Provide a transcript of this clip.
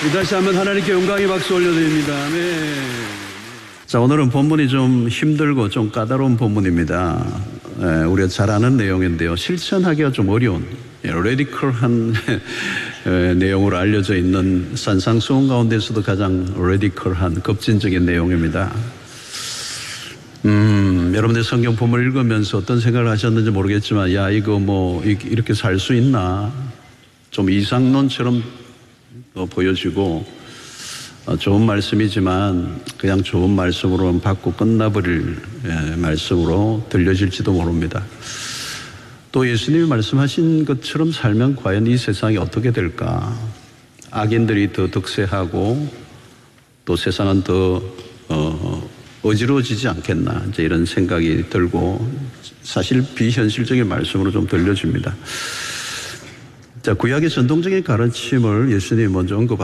다시 한번 하나님께 영광의 박수 올려드립니다. 네. 자, 오늘은 본문이 좀 힘들고 좀 까다로운 본문입니다. 우리가 잘 아는 내용인데요. 실천하기가 좀 어려운 레디컬한 내용으로 알려져 있는 산상수훈 가운데서도 가장 레디컬한 급진적인 내용입니다. 여러분들 성경 본문을 읽으면서 어떤 생각을 하셨는지 모르겠지만, 야, 이거 뭐 이렇게 살 수 있나? 좀 이상론처럼 보여지고 좋은 말씀이지만 그냥 좋은 말씀으로 받고 끝나버릴 말씀으로 들려질지도 모릅니다. 또 예수님이 말씀하신 것처럼 살면 과연 이 세상이 어떻게 될까? 악인들이 더 득세하고 또 세상은 더 어지러워지지 않겠나, 이제 이런 생각이 들고 사실 비현실적인 말씀으로 좀 들려집니다. 자, 구약의 전통적인 가르침을 예수님이 먼저 언급합니다.